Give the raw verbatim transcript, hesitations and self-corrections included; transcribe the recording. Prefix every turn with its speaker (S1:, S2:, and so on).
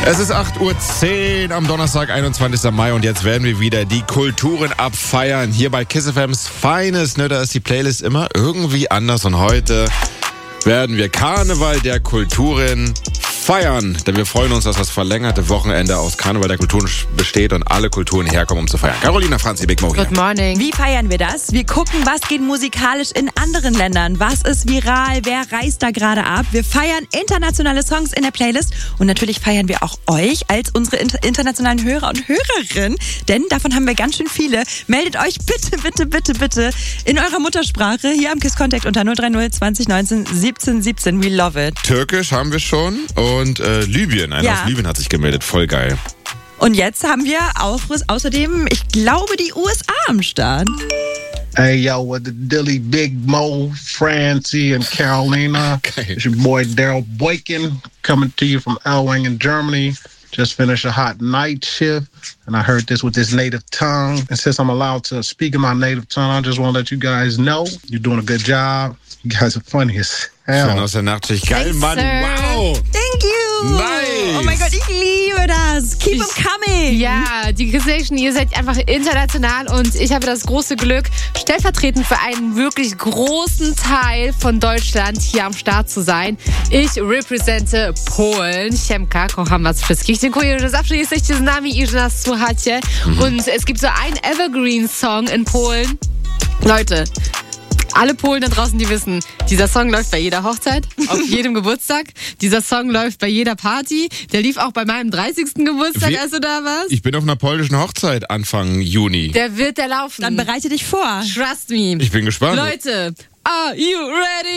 S1: Es ist acht Uhr zehn am Donnerstag, einundzwanzigsten Mai, und jetzt werden wir wieder die Kulturen abfeiern. Hier bei Kiss F M's Feines, ne, da ist die Playlist immer irgendwie anders, und heute werden wir Karneval der Kulturen feiern. Denn wir freuen uns, dass das verlängerte Wochenende aus Karneval der Kulturen besteht und alle Kulturen herkommen, um zu feiern. Carolina Franzi, Big Mo hier.
S2: Good morning.
S3: Wie feiern wir das? Wir gucken, was geht musikalisch in anderen Ländern. Was ist viral? Wer reist da gerade ab? Wir feiern internationale Songs in der Playlist. Und natürlich feiern wir auch euch als unsere inter- internationalen Hörer und Hörerinnen. Denn davon haben wir ganz schön viele. Meldet euch bitte, bitte, bitte, bitte in eurer Muttersprache hier am Kiss Contact unter null drei null zwanzig neunzehn siebzehn siebzehn. We love it.
S1: Türkisch haben wir schon. Und äh, Libyen, einer
S3: Ja.
S1: aus Libyen hat sich gemeldet, voll geil.
S3: Und jetzt haben wir auch außerdem, ich glaube, die U S A am Start.
S4: Hey, yo, with the Dilly, Big Mo, Francie, and Carolina.
S1: Okay.
S4: It's your boy Daryl Boykin coming to you from Ellwangen in Germany. Just finished a hot night shift, and I heard this with this native tongue. And since I'm allowed to speak in my native tongue, I just want to let you guys know you're doing a good job. You guys are funny as
S1: Schön
S4: hell.
S1: aus der Nachtschicht. Geil,
S2: Thanks,
S1: Mann.
S2: sir.
S1: Wow.
S3: Thank you.
S1: Nice.
S3: Oh mein Gott, ich liebe das. Keep them coming.
S2: Ja, die Kiss Nation, ihr seid einfach international, und ich habe das große Glück, stellvertretend für einen wirklich großen Teil von Deutschland hier am Start zu sein. Ich represente Polen. Siemka, kocham was wszystkich. Dziękuję, że zawsze jesteście z nami i że nas słuchacie. Und es gibt so einen Evergreen-Song in Polen. Leute, alle Polen da draußen, die wissen, dieser Song läuft bei jeder Hochzeit, auf jedem Geburtstag. Dieser Song läuft bei jeder Party. Der lief auch bei meinem dreißigsten Geburtstag,
S1: Wie-
S2: als du da warst.
S1: Ich bin auf einer polnischen Hochzeit Anfang Juni.
S2: Der wird der laufen.
S3: Dann bereite dich vor.
S2: Trust me.
S1: Ich bin gespannt.
S2: Leute, are you ready?